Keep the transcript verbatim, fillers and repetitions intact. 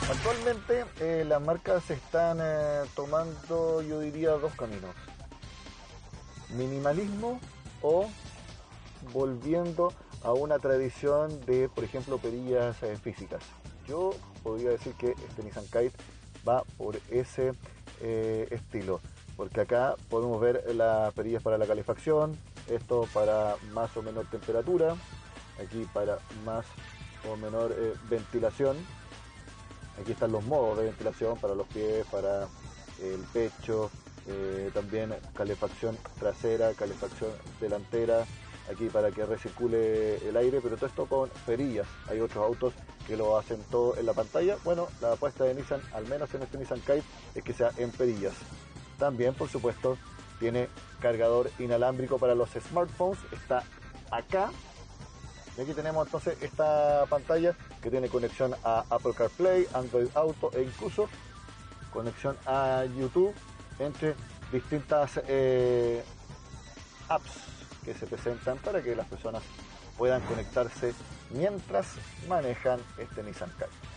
Actualmente eh, las marcas están eh, tomando, yo diría, dos caminos. Minimalismo o volviendo a una tradición de, por ejemplo, perillas eh, físicas. Yo podría decir que este Nissan Kite va por ese eh, estilo, porque acá podemos ver las perillas para la calefacción, esto para más o menor temperatura, aquí para más o menor eh, ventilación. Aquí están los modos de ventilación para los pies, para el pecho, eh, también calefacción trasera, calefacción delantera, aquí para que recircule el aire, pero todo esto con perillas. Hay otros autos que lo hacen todo en la pantalla. Bueno, la apuesta de Nissan, al menos en este Nissan Kite, es que sea en perillas. También, por supuesto, tiene cargador inalámbrico para los smartphones, está acá. Y aquí tenemos entonces esta pantalla que tiene conexión a Apple CarPlay, Android Auto e incluso conexión a YouTube, entre distintas eh, apps que se presentan para que las personas puedan conectarse mientras manejan este Nissan Kite.